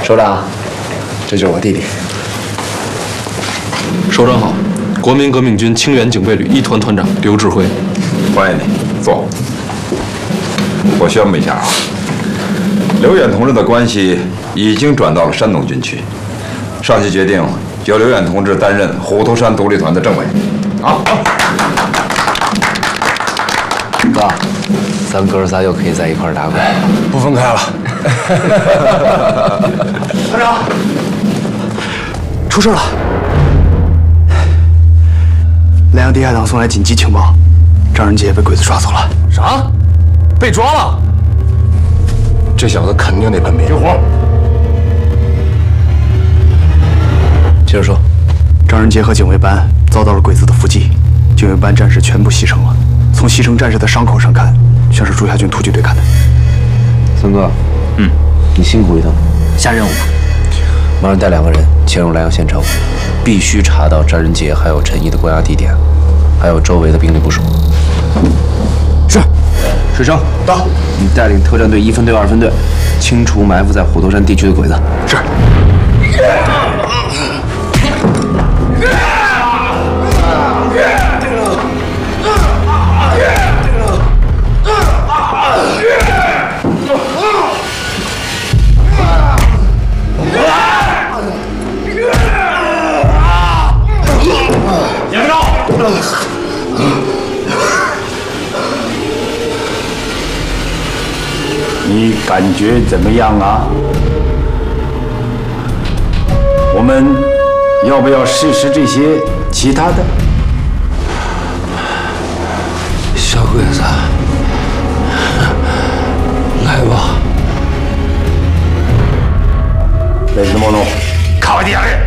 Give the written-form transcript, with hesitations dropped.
首长，这就是我弟弟。 首长好，国民革命军清源警备旅一团团长刘志辉。 欢迎你，坐。我宣布一下啊，刘远同志的关系已经转到了山东军区，上级决定由刘远同志担任虎头山独立团的政委。啊， 哥，咱哥仨又可以在一块儿打滚， 不分开了。 团长，出事了！莱阳地下党送来紧急情报，张仁杰被鬼子抓走了。 啥？被抓了？这小子肯定得叛变。听活。 接着说，张仁杰和警卫班遭到了鬼子的伏击，警卫班战士全部牺牲了。从牺牲战士的伤口上看，像是朱家军突击队干的。孙哥，你辛苦一趟， 下任务吧。 马上带2个人潜入莱阳县城，必须查到张仁杰还有陈毅的关押地点，还有周围的兵力部署。是。水生到，你带领特战队1分队、2分队，清除埋伏在虎头山地区的鬼子。是。 你感觉怎么样啊？我们要不要试试这些其他的？ 小鬼子，来吧。 为什么呢？ 卡瓦迪亚人。